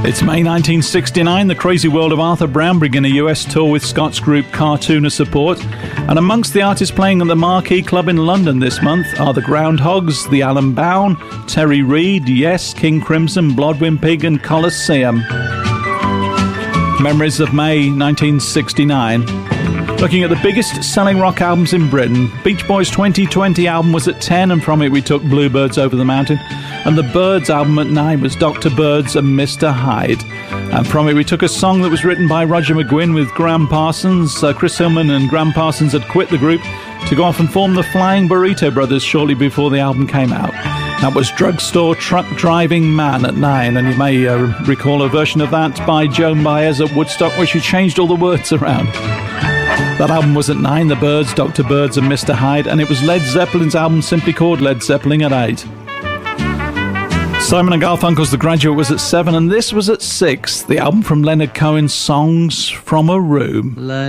It's May 1969, the crazy world of Arthur Brown begin a US tour with Scots group Cartooner support. And amongst the artists playing at the Marquee Club in London this month are the Groundhogs, the Alan Bown, Terry Reid, Yes, King Crimson, Blodwyn Pig and Colosseum. Memories of May 1969. Looking at the biggest selling rock albums in Britain, Beach Boys' 2020 album was at 10, and from it we took Bluebirds Over the Mountain. And the Byrds album at 9 was Dr. Byrds and Mr. Hyde. And from it we took a song that was written by Roger McGuinn with Graham Parsons. Chris Hillman and Graham Parsons had quit the group to go off and form the Flying Burrito Brothers shortly before the album came out. That was Drugstore Truck Driving Man at 9, and you may recall a version of that by Joan Baez at Woodstock where she changed all the words around. That album was at 9, the Byrds, Dr. Byrds and Mr. Hyde, and it was Led Zeppelin's album simply called Led Zeppelin at 8. Simon & Garfunkel's The Graduate was at 7, and this was at 6, the album from Leonard Cohen, Songs from a Room.